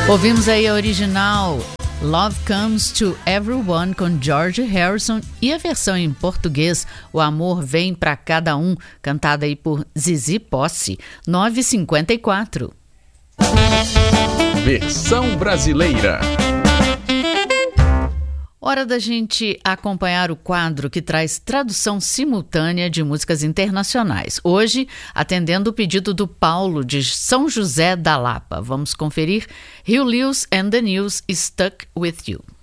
Ouvimos aí a original Love Comes to Everyone com George Harrison e a versão em português O Amor Vem Pra Cada Um, cantada aí por Zizi Posse. 9h54. Versão brasileira. Hora da gente acompanhar o quadro que traz tradução simultânea de músicas internacionais. Hoje, atendendo o pedido do Paulo de São José da Lapa. Vamos conferir Hugh Lewis and the News, Stuck With You.